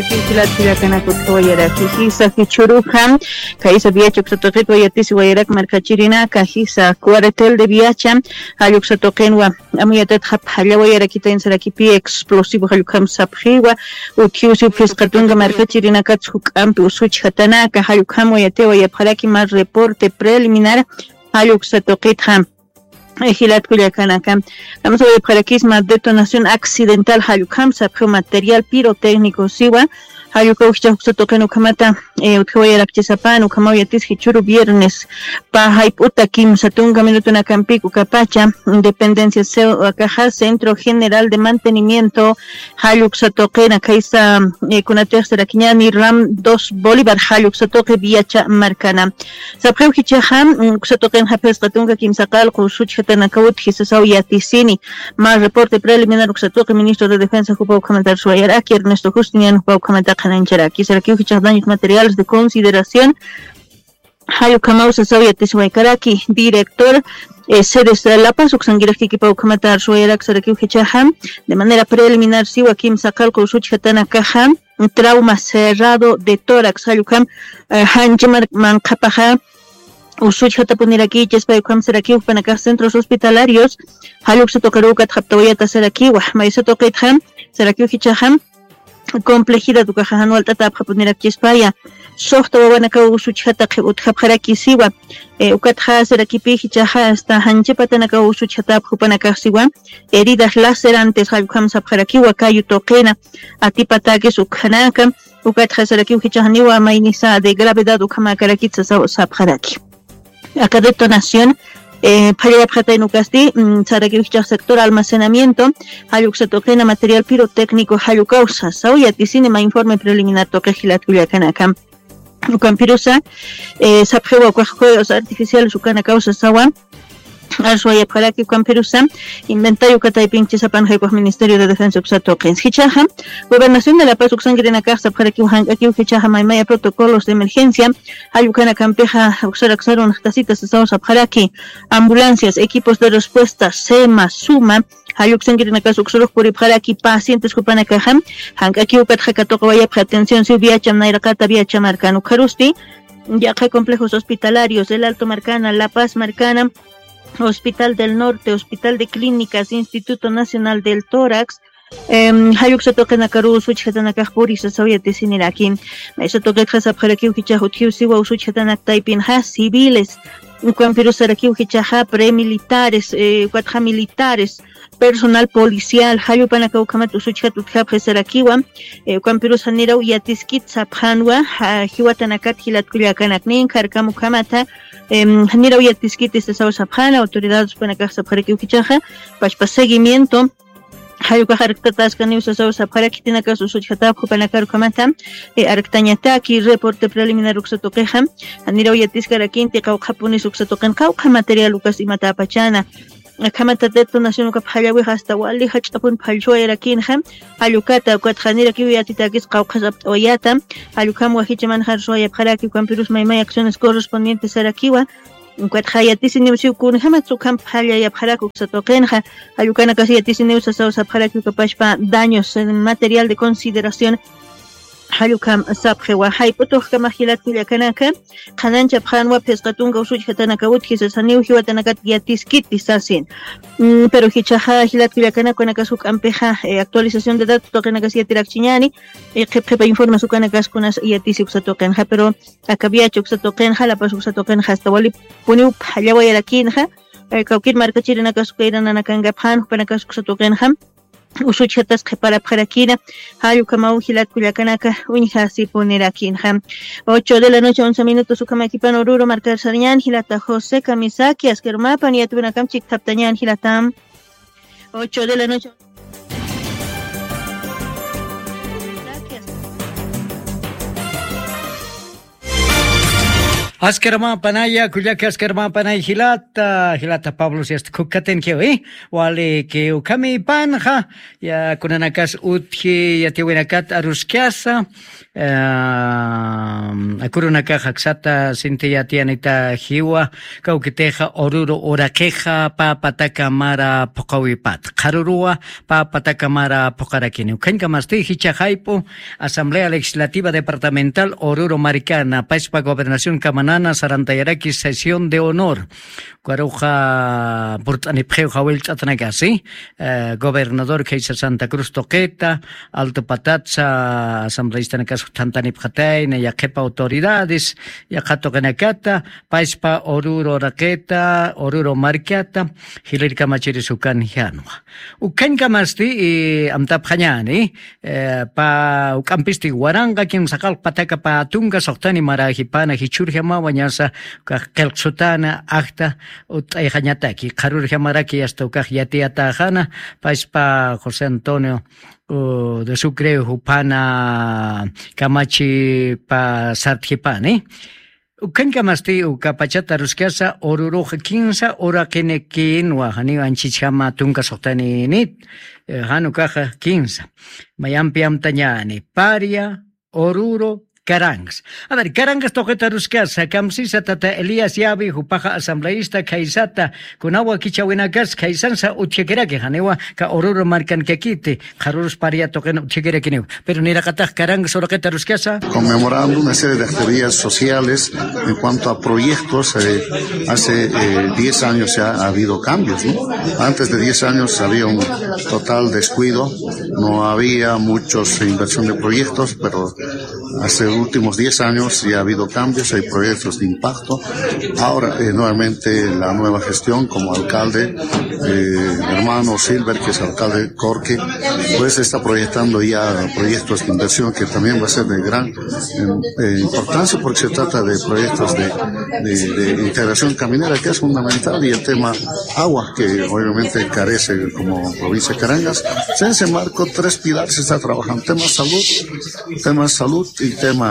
Kilakana kutwayara kihisa kichuruja kaisa biacho ksatoqitwa yatisi wayarak markachirina kahisa cuartel de biacha hayuk satoqenwa amuyatat hapalla wayarakita insarakipi explosivo hayukam saphiwa utiusi fisqatunga markachirina katsuk ampi usuch hatanaka hayukam wayatewa yapharaki más reporte preliminar hayuk satoqitja Ejilat Culiacanacam. Vamos a ver para aquí es más detonación accidental Hayukam, sapio material pirotécnico Siwa. Hayuka Uxtokano Kamata, Utkoya Chisapan, Ukamoyatis Hichuru viernes, Pahaiputa Kim Satunga Minutuna Campico Capacha, Independencia Caja, Centro General de Mantenimiento, Hayuk Satokena, Kaisa Kunatercera Kiñani, Ram 2 Bolívar, Hayuk Satoke Viacha Marcana. Sapio Hichaham, Satoken Hapes Tatunga Kim Sakal, Kusuchetanacaut, Hisasau Yatisini, más reporte preliminar Uxatoke, Ministro de Defensa, Jupau Comentar Suayaraki, Ernesto Justinian, Jupau Comentar Aquí será que daños materiales de consideración. Hayukamau Sasoya Tiswaikaraki, director sedes de La Paz, Uxangiraki Kipau Kamatar Suerak Saraki Hichaham, de manera preliminar Siwa Kim Sakal Kusuchatana Kaham, un trauma cerrado de tórax, Hayukam, Hanjimar Mankapaha. Usuchata Puniraki, Chespayukam Seraki, Panaka centros hospitalarios, Hayuk Satokaruka Taptoyata Seraki, Maisatoketham, Seraki Hichaham. Complejidad du cajanual alta tapa poner aquí España sohta wana ka usuchata que utkharaki siwa ukatha seraki pihichaha hasta hanchepatana ka usuchata panaka siwa heridas lacerantes halkam sapharaki wakayu toqena atipatake sukhanaka ukatha seraki uhichahaniwa mainisa de gravedad ukamakaraki sapharaki acá detonación Paya Prata en Ucasti, Sarakivicha sector almacenamiento, Hayuxatokena material pirotécnico, Hayukausa, Sauyati Cinema informe preliminar toque Gilatulacanacam. Ucampirusa, Sapjewa, juegos artificiales, Ucana causa Sawa. Arsuaya para que Camperusa, inventario Cataypin Chisapan, Ministerio de Defensa Uxatokens. Hichaha, Gobernación de la Paz Uxangrena Casa para que aquí Hichaha Maimaya protocolos de emergencia, Hayucana Campeja, Uxaraxaron, Tacitas, Estados Abjaraki, ambulancias, equipos de respuesta, SEMA, SUMA, Hayuxangrena Casa Uxorok Puripjaraki, pacientes Cupanacajam, Hankaki Ukatjakatoka Vaya, atención, si viacha, Nairakata, viacha Marcano Carusti, Yaja complejos hospitalarios, el Alto Marcana, La Paz Marcana, Hospital del Norte, Hospital de Clínicas, Instituto Nacional del Tórax, Hayuk Satoke Nakaru, Suchetanak Puri, Sasoyate Sinirakin, Satoke Hasapharaki, Hichahutiu, Siwa, Suchetanak Taipin Has, civiles, Cuamperusaraki, Hichaha, premilitares, cuatro militares, personal policial, Hayupanaka Kamatu Suchatu Hapesarakiwa, Cuamperusanira, Yatiskit, Saphanwa, Hiwatanakat, Hilatkuliakanaknin, Karkamu Kamata, Hanira Yatiskit, Sapana, autoridades Panakasa Parakiukichaja, Pashpa seguimiento. Hayuka Harktatas Kaniusa Saparakitina Casu Suchatap, Panakar Kamata, Arctañataki, reporte preliminar Uxatokeja, Hanira Yatiskarakinti, Kaukapunis Uxatokan, Kauka material Lucas y Matapachana. Kamata detonación ka phayawi hasta wali hachapun phalchoera kinham halukata kwatjanira kiwiatitakis qawqasap oyata halukam wahichaman harsoya pharaki kampirus maymay acciones correspondientes arakiwa kwatjayatisi niusiu kunhamatsu kam phallaya pharaku satoqenja halukana kasiyatisi niusa sausa pharaki kapashpa daños en material de consideración Hayukam Saphewa Haiputo Kamahilat Kuliakanaka, Kanancha Panwa Pescatunga Usuchatanaka Utkis, Saniu Hiwatanakat Yatiskiti Sasin. Pero Hichaha Hilat Kuliakanaka Nakasuk Ampeja, actualización de datos Tokanakasia Tirakchiñani, Kepa informa Sukanakas Kunas Yatisip Satokenja, pero Akabia Chuxatokenja, la Pasuk hasta Wali Puniu Hayawa Yarakinja, Kaukit Markachirinakas Nakanga Panakas Satokenja. Usuchatas que para Parakina, Hayukamau Hilat Kuliakanaka, Unihasi Ponerakinham. 8 de la noche, 11 minutos, Sukamakipan Oruro, Marcar Sariñan, Hilata José Kamisaki, Askermapan y Atubanakam Chik Taptañan, Hilatam. 8 de la noche. Askerma panaya, kuyaki askerma panay hilata Pablo si kukaten kiwi, wale que ukami panja, ya kunanakas utji ya tiwinakat aruskiasa, akurunaka haksata sintia tianita hiwa, kaukiteja oruro orakeja pa pataka mara pokawipat, karurua pa pataka mara pokarakini. Ukenka masti hichahaipo, Asamblea Legislativa Departamental Oruro Maricana, Paispa Gobernación Camanana, Sarantayaraki, sesión de honor. Guaruja Burtanipgeu Jawel Chatanagasi, gobernador Keisa Santa Cruz Toqueta, Alto Patatza, asambleísta Necas Tantanipjatay, Neyakepa autoridades, Yajato Ganakata, Paispa Oruro Raqueta, Oruro Maricata, Hilirka Machirisukan Hianua. Ukenka Masti, Amtapjanyani, pa Ukampisti Guaranga, quien sacal pataka pa Tunga, Sotani Marajipana, Hichurjama, Bañasa, Kelksutana, Acta, Utayanyataki, Karurjamaraki, hasta Ukajiatia Tajana, Paispa José Antonio de Sucre, Upana, Camachi, pa Sartjipani. Ukanka masti ukapachata ruskiasa oruroja 15 ora kenekin wahani anchichama tunka sotani nit hanukaja 15 mayampi amtañani paria oruro Carangas. A ver, Carangas toqueta ruskiasa kamsisa tata Elías Yavi hupaja asambleísta kaisata kunawa kichawinakas kaisansa utchekerake hanewa ka oruro marcan kekite jarurus paria toquen utchekerekine pero ni rakata Carangas toqueta ruskiasa conmemorando una serie de actividades sociales en cuanto a proyectos. Hace 10 años ya ha habido cambios, ¿no? Antes de 10 años había un total descuido, no había muchos inversión de proyectos, pero hace últimos 10 años ya ha habido cambios, hay proyectos de impacto. Ahora, nuevamente, la nueva gestión como alcalde, hermano Silver, que es alcalde de Corque, pues está proyectando ya proyectos de inversión que también va a ser de gran importancia porque se trata de proyectos de integración caminera, que es fundamental, y el tema agua, que obviamente carece como provincia de Carangas. En ese marco, 3 pilares se está trabajando: tema salud y tema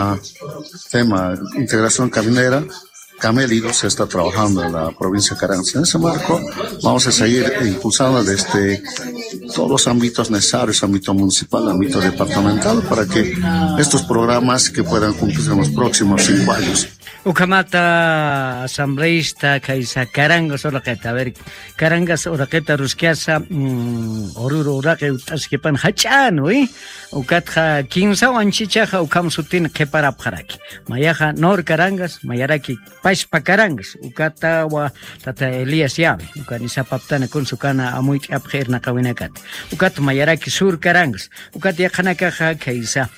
integración caminera. Camélido se está trabajando en la provincia de Carangas. En ese marco vamos a seguir impulsando desde todos los ámbitos necesarios, ámbito municipal, ámbito departamental, para que estos programas que puedan cumplirse en los próximos 5 años. Ukamata asambleísta kaisa Carangas oraqueta. A ver, Carangas oraqueta ruskiasa oruro oraque utaskepan hachano, ukatja 15 anchichaja ukamsutin kepara paraki. Mayaja nor Carangas, mayaraki Paispa Carangas, ukata wa tata Elías Yavi, ukanisa paptana con su cana amuit abjer na kawinakat. Ukat mayaraki sur Carangas, ukat yakanakaja kaisa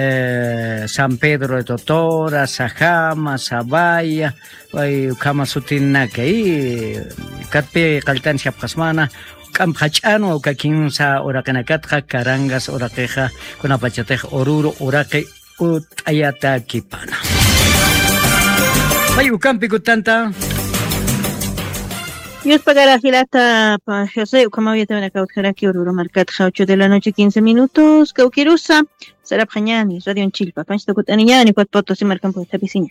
San Pedro de Totora, Sajama, Sabaya, Ukama Sutinaka, Katpe Kaltancia Pasmana, Campachano, Kakinsa, Orakanakatja, Carangas, Orateja, Conapachateja, Oruro, Oraque, Utayata Kipana. Ay, Ukampi Kutanta. Y es pagar a Gilata para José, como había también acá aquí Oruro Marcat, 8 de la noche, 15 minutos, Cauquirusa, Sara Pañani, Radio en Chilpa, Pancho Cutaniñani, 4 potos y marcan por esta piscina.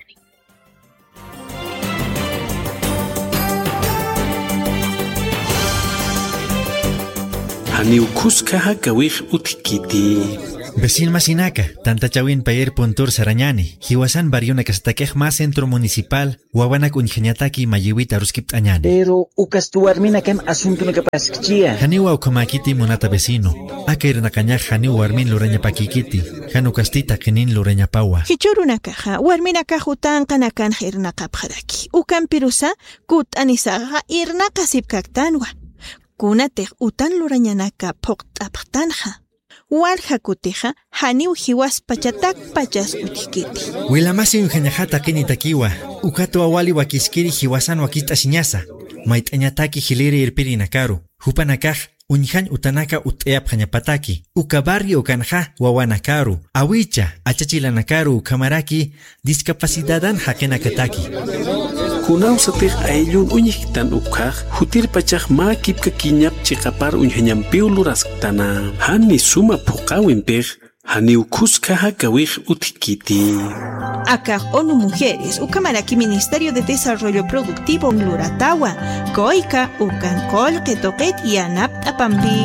Aniukuskaja kawij utkiti. Vecin Masinaka, tanta chawin payer puntur Sarañani, Hiwasan Bariona Castakej más centro municipal, Wawanak Unjeniataki Mayiwita Ruskipt Añani. Pero ukastuarmina kem asunto no kapaskchia. Haniwa ukamakiti monata vecino, Aker Nakanyaj Haniwa Armin Lureña Pakikiti, Hanukastita Kenin Lureña Pawa. Hichuruna kaja, Warmina kajutan kanakan hirnakapjaraki. Ukan pirusa, kut anisaga irnakasipkaktanwa. Kunatej utan Lureñanaka poktaptanja. Walja kutija, haniu hiwas pachatak pachas utikiti. Wilamasi unjanajata kini takiwa, ukato awali wakiskiri hiwasan wakita sinyasa, maitañataki hiliri irpiri nakaru, hupanakaj, unjan utanaka uteap hanyapataki, ukabarri ukanja wawanakaru, awicha, achachilanakaru kamaraki, discapacitadan hakenakataki. Kunausatej ayllun uñijitan ukaj, hutir pachaj ma kipka kiñap chikapar unjanyampiu luraskana. Hani suma pukawintej, Haniukuskaja kawij utikiti. Acá ONU Mujeres, Ucamaraki Ministerio de Desarrollo Productivo Luratawa, Koika, Ucancol, Ketoket y Anap Apambi.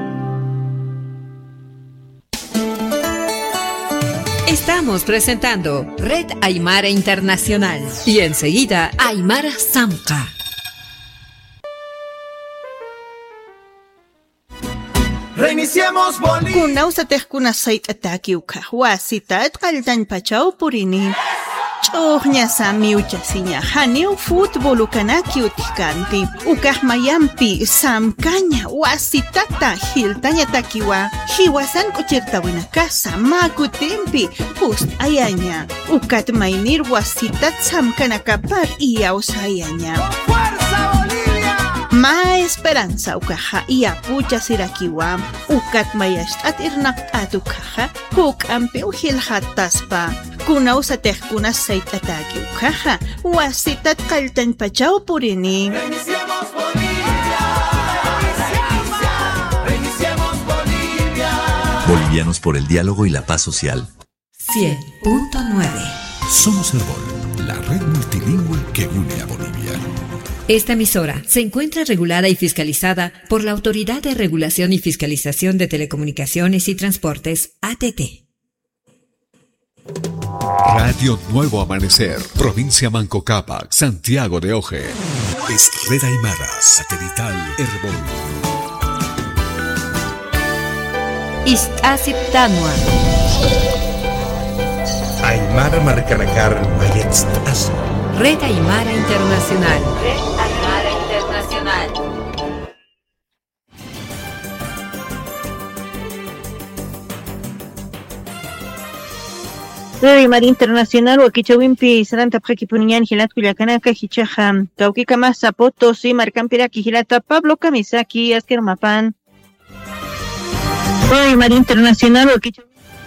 Estamos presentando Red Aymara Internacional y enseguida Aymara Samka. Reiniciemos Bolivia. Kunausa tejkuna sait ataki ukahwasita atqaltan pachau purini. Chohña sami uchasiña haniu fútbol ukanaki utikanti. Ukahmayampi samkaña wasitata hiltaña takiwa. Hiwasan kuchirta winakasa makutimpi pust ayaña. Ukatmainir wasitat samkanakapar iausayaña. Ma esperanza ukaja y apucha sirakiwa ukat mayastat irnaqat ukaja huk ampi uhilhataspa kunausa tejkuna sait ataki ukaja wasitat qaltan pachau purini. Bolivianos por el diálogo y la paz social. 100.9. Somos Herbol, la red multilingüe que une a Bolivia. Esta emisora se encuentra regulada y fiscalizada por la Autoridad de Regulación y Fiscalización de Telecomunicaciones y Transportes, ATT. Radio Nuevo Amanecer, Provincia Manco Cápac, Santiago de Oje. Es Red Aymara, satelital Herbol. Istasip Tanua. Aymara Marcanakar Mayetstas. Red Aymara Internacional. Red Aymara Internacional. Red Aymara Internacional wakichawimpi saranta pqakipuniñan hilat kullakanaka hichaja kawkika mas Zapotos y marcampiraki hilata Pablo Kamisaki askermapan. Red Aymara Internacional wakichawimpi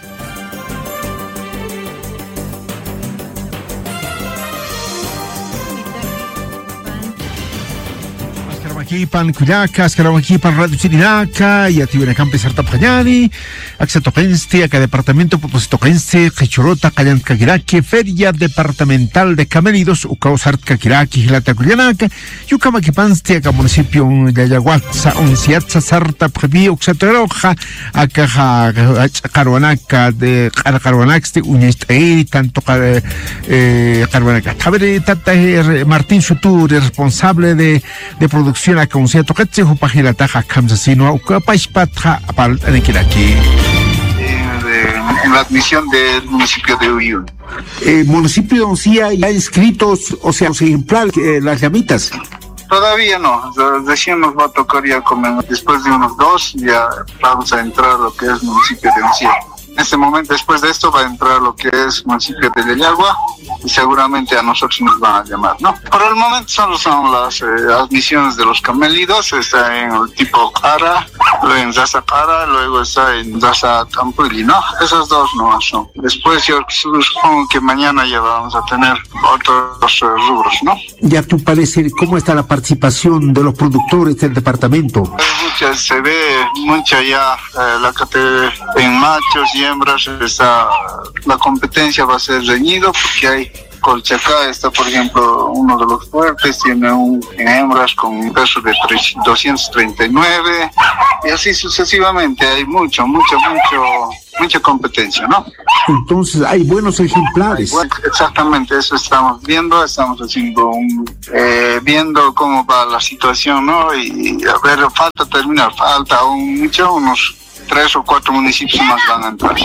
Pan Cuyaca, Pan Radio Chirinaca, y Atibuena Campe Sarta Payani, Axatoquense, acá Departamento Popositoquense, Quichorota, Cayan Caquiraque, Feria Departamental de Camelidos, Ucao Sarta Caquiraque, Gilata Cuyanaca, Yucamaquipanste, acá Municipio de Ayahuatza, Onciatza, Sarta Previ, Oxatoroja, acá Caruanaca, de Caruanaxte, Uñeste, tanto Caruanaca. Javier Tata Martín Sutur, responsable de producción a Council Toquetze, Jupajila Taja, Kamsasino, Ucapaishpatja, Apal, Anequilaki. En la admisión del municipio de Uyun. Municipio de Oncía ya inscritos, o sea, los ejemplares, las llamitas. Todavía no, recién nos va a tocar ya comer. Después de unos 2, ya vamos a entrar a lo que es municipio de Oncía. En este momento, después de esto, va a entrar lo que es municipio de Leyagua y seguramente a nosotros nos van a llamar, ¿no? Por el momento solo son las admisiones de los camélidos, está en el tipo Cara, luego en Raza Cara, luego está en Raza Tampuli, ¿no? Esas dos no son. Después yo supongo que mañana ya vamos a tener otros rubros, ¿no? Y a tu parecer, ¿cómo está la participación de los productores del departamento? Se ve mucha ya la categoría en machos y hembras, la competencia va a ser reñido porque hay Colchacá, está por ejemplo uno de los fuertes, tiene en hembras con un peso de 239 y así sucesivamente, hay mucha competencia, ¿no? Entonces hay buenos ejemplares. Exactamente, eso estamos viendo haciendo viendo cómo va la situación, ¿no? Y a ver, falta aún mucho, unos 3 o 4 municipios más van a entrar.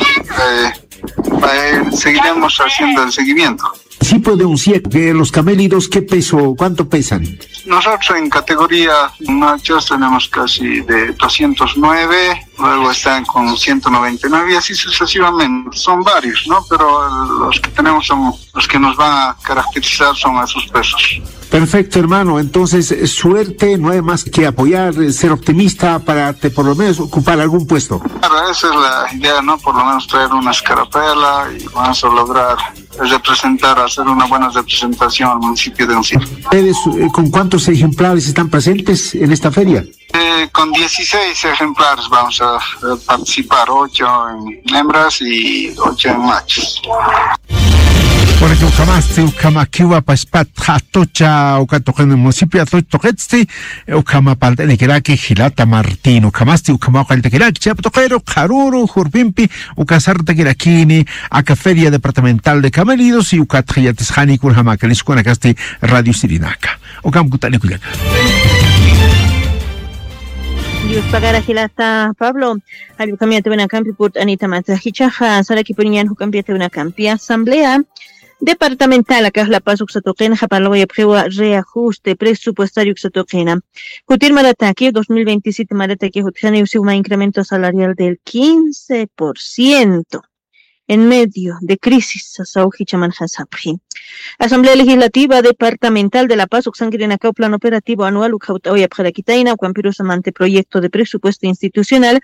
Seguiremos haciendo el seguimiento. Sí puede Oncía, que los camélidos, ¿qué peso, cuánto pesan? Nosotros en categoría machos tenemos casi de 209, luego están con 199 y así sucesivamente. Son varios, ¿no? Pero los que tenemos son los que nos van a caracterizar son esos pesos. Perfecto, hermano. Entonces, suerte, no hay más que apoyar, ser optimista para por lo menos ocupar algún puesto. Claro, esa es la idea, ¿no? Por lo menos traer una escarapela y vamos a lograr representar, hacer una buena representación al municipio de Uncir. ¿Ustedes con cuántos ejemplares están presentes en esta feria? Con 16 ejemplares vamos a participar, 8 en hembras y 8 en machos. Por ejemplo, Ukamakiwa, Paspat, Hatocha, Ukatoken, el municipio de Toquetsti, Ukamapal, el Keraki, Gilata, Martín, Ukamasti, Ukamaka, el Keraki, Chaptoquero, Karuru, Jurpimpi, Ukasarta, Kerakini, Acaferia Departamental de Camelidos y Ukatjayatishani, Kurhamakalis, Kunakasti, Radio Sirinaka. Ukamkutani Kuyaka. Dios pagara Gilata, Pablo, Ayucamiate una campi put Anita Matajichaja, Saraki Punian, Jucampiate una campi, Asamblea Departamental, acá la paz uxatoquena, japaloya prewa reajuste presupuestario uxatoquena. Jutir marataki 2027 marataki jutjane usuma incremento salarial del 15%. En medio de crisis, Asamblea Legislativa Departamental de La Paz, Uxanguirinacao, Plan Operativo Anual, Ucautaoya Paraquitaina, Ucampirosamante Proyecto de Presupuesto Institucional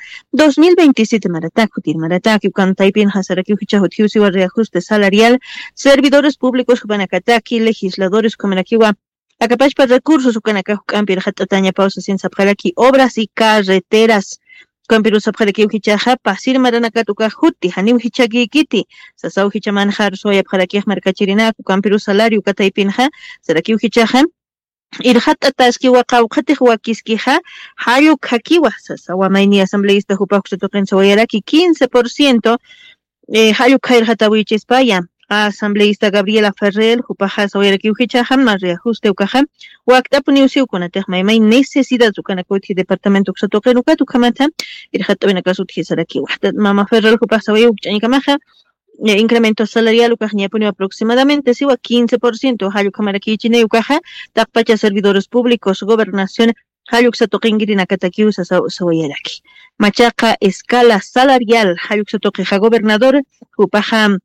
2027 Maratacutir, Marataki, Ucantaipin, Hazaraki, Uchichahotiusiwa, reajuste salarial, servidores públicos, Upanacataki, legisladores, Comanakiwa, Acapachpa recursos, Ucanaca, Ucampir, Hatataña, Pausa, Sin Zapjalaki, obras y carreteras. Campiru sabjaraki uhichaja pasir maranakatuka huti hanim hichaki kiti sasau hichamanjar soya bjaraki markachirina campiru salario kataipinja saraki uhichaja irhat ataski waqawqati wakiskija hayu kakiwa sasawa maini asambleísta hupakusotoqen soyaraki 15% hayu kairhatawichispaya asambleísta Gabriela Ferrer, Jupaja Soyaraki Uhichaja, más reajuste Ucaja, Huactapuniusio con Atejmaimai, necesidad de Canacuti, departamento Xotoquenuca, Tucamata, Irjatabenacasuti Saraki, Mama Ferrer, Jupaja Uchanicamaja, incremento salarial Ucajniapunio aproximadamente, siwa 15%, Hayucamaraki Chineucaja, Tapacha servidores públicos, gobernación, Hayuxatoquingrinacatakiusa Soyaraki. Machaca escala salarial, Hayuxatoqueja gobernador, Jupaja.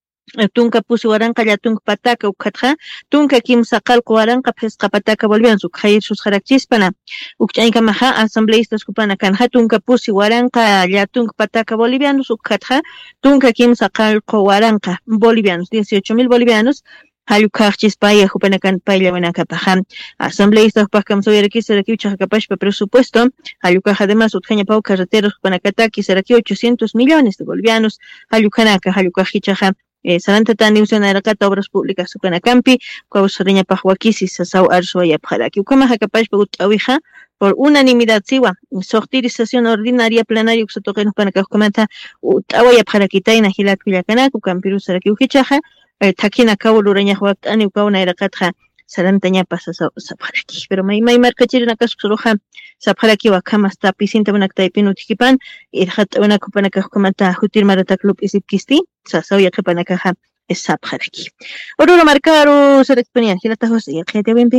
Tunka pusi waranqa llatunk pataka ukhatqa tunka kimsa qalqu waranqa phisqa pataka volvian su khayr sus kharacchispana ukchayka maha asambleístas kupana kanha tunka pusi waranqa llatunk pataka bolivianos ukhatqa tunka kimsa qalqu waranqa bolivianos 18,000 bolivianos Hayukachchispaya kupana kan paylla wanakapaha asambleístas kupakam soyaraki saraki uchaqapashpa presupuesto Hayukaj además utjaña pau carreteros kupanakataki saraki 800 millones de bolivianos Hayujanaka Hayukajichaja Saranta Tandiusanaracata Obras Públicas Sucanacampi, Cuausoreña Pajuaquisi, Sasau Arsoya Paraki, Ucamajacapash Pautawija, por unanimidad Siwa, sortirización ordinaria plenaria Uxatoquenos Panacajumanta, Utawaya Paraquitaina, Hilat Villacanacu, Campiru Saraki Ujichaja, Taquina Cabo Lureña Huactani, Ucauna Iracatja, Sarantaña pasa Saparaki, pero may marcachirina Casoroja, Saparaki Wakama está Picinta Banactaipin Utikipan, Irhat Banacajumanta, Jutir Marata Club Isipkisti, Sasauya Kapanakaja, es Saparaki. Oruro Marcaro, Sarexponia, Hilata José, y el Wimpi.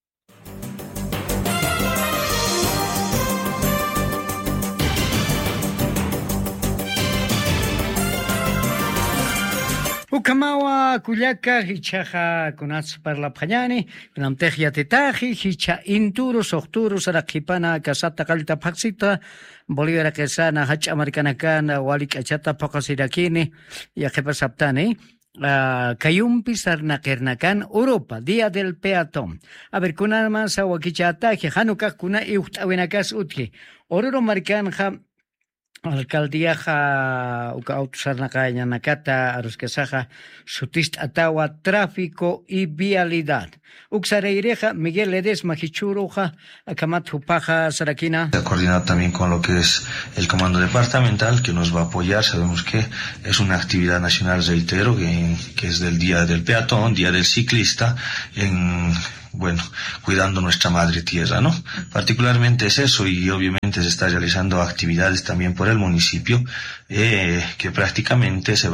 Ukamawa kuyaka hichaja kunats parla phanyani kunamtejya tetaji hicha inturo sohturo sarakipana kasata kalta paksita Bolivia kesana hach americana kana walik achata pakasirakini ya saptani Kayumpi sarnakernakan Europa Día del Peatón a ver kuna más awakichata que hanuka kuna iuhtawinakas utki oruro marikanja Alcaldía Ucautsarnacaya Nakata Arusquesaja Sutist Atawa Tráfico y Vialidad Uxareireja Miguel Ledesma Hichuruja Akamat Hupaja Sarakina. Coordinado también con lo que es el comando departamental que nos va a apoyar. Sabemos que es una actividad nacional, reitero, que es del Día del Peatón, Día del Ciclista, cuidando nuestra madre tierra, ¿no? Particularmente es eso, y obviamente se está realizando actividades también por el municipio, que prácticamente es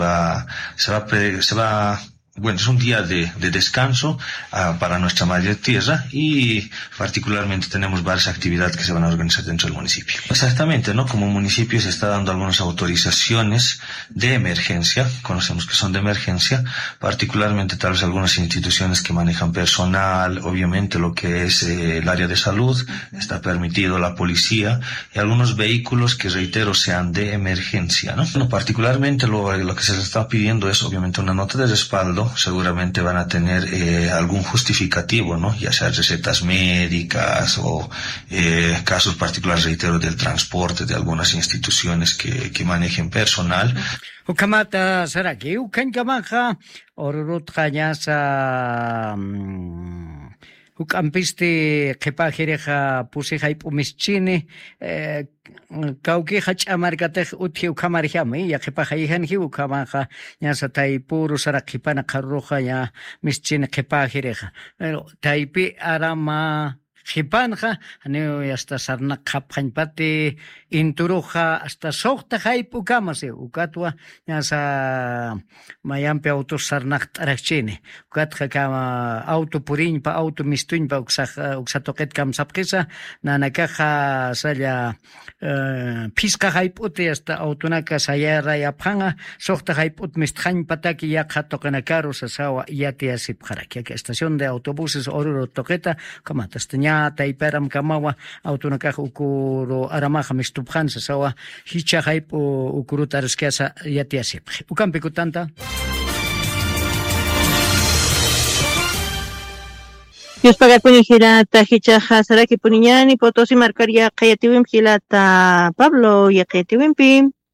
un día de descanso para nuestra madre tierra, y particularmente tenemos varias actividades que se van a organizar dentro del municipio. Exactamente, ¿no? Como municipio se está dando algunas autorizaciones de emergencia, conocemos que son de emergencia, particularmente tal vez algunas instituciones que manejan personal, obviamente lo que es el área de salud, está permitido la policía, y algunos vehículos que, reitero, sean de emergencia, ¿no? Bueno, particularmente lo que se les está pidiendo es obviamente una nota de respaldo pero seguramente van a tener algún justificativo, ¿no? Ya sea recetas médicas o casos particulares, reitero, del transporte de algunas instituciones que manejen personal. Ukamata saraki ukankamanja orurut kanyasa ukampiste qhipajireja pusijay pumischini kawkija ch'amarkatej uthi ukamarjami ya qhipajayjanji ukamanja ñasa taipuru sara qhipana qarruja ya mischini qhipajireja pero taypi arama qhipanja ani hasta sarna qhapqanpati inturuja hasta soqta haypu kamase ukatwa ñasa mayampi auto sarnaq t'araqchini ukatqa kama auto purinpa auto mistuñpa uksatoqet kamsapqisa nanakaja saya pisqa hayputi hasta autonaka sayara yapqanga soqta hayput mistqañpataki yaqa toqanakaru sasawa yati asipqaraki estación de autobuses Oruro toqeta kamata hasta tayparam kamawa autonakaja ukuru aramaja mistupqan sasawa hicha haypu ukuruta arasqiasa yati asipqi ukampi kutanta Dios paga con Hilata Hichaja Saraki Puniñani Potosí marcaría Kayatiwim Hilata Pablo y Kayatiwimpi